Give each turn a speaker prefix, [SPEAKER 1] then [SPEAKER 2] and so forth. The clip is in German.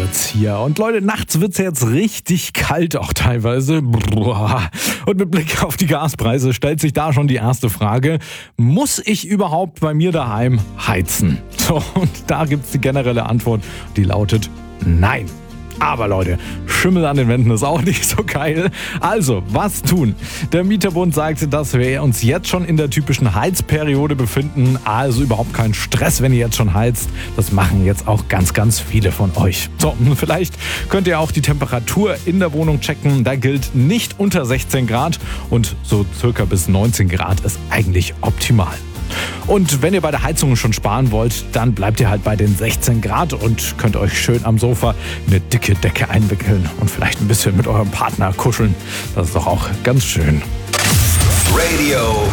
[SPEAKER 1] jetzt hier. Und Leute, nachts wird's jetzt richtig kalt auch teilweise. Und mit Blick auf die Gaspreise stellt sich da schon die erste Frage: Muss ich überhaupt bei mir daheim heizen? So, und da gibt's die generelle Antwort, die lautet nein. Aber Leute, Schimmel an den Wänden ist auch nicht so geil. Also, was tun? Der Mieterbund sagt, dass wir uns jetzt schon in der typischen Heizperiode befinden. Also überhaupt kein Stress, wenn ihr jetzt schon heizt. Das machen jetzt auch ganz, ganz viele von euch. So, vielleicht könnt ihr auch die Temperatur in der Wohnung checken. Da gilt nicht unter 16 Grad und so circa bis 19 Grad ist eigentlich optimal. Und wenn ihr bei der Heizung schon sparen wollt, dann bleibt ihr halt bei den 16 Grad und könnt euch schön am Sofa eine dicke Decke einwickeln und vielleicht ein bisschen mit eurem Partner kuscheln. Das ist doch auch ganz schön.
[SPEAKER 2] Radio